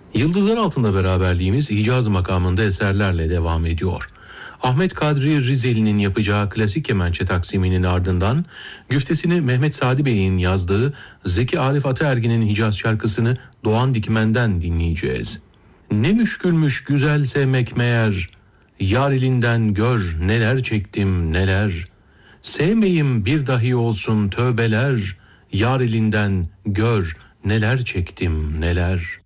Yıldızlar altında beraberliğimiz Hicaz makamında eserlerle devam ediyor. Ahmet Kadri Rizeli'nin yapacağı klasik kemençe taksiminin ardından güftesini Mehmet Sadi Bey'in yazdığı Zeki Arif Ataergin'in Hicaz şarkısını Doğan Dikmen'den dinleyeceğiz. Ne müşkülmüş güzel sevmek meğer, yar elinden gör neler çektim neler. Sevmeyim bir dahi olsun tövbeler, yar elinden gör neler çektim neler.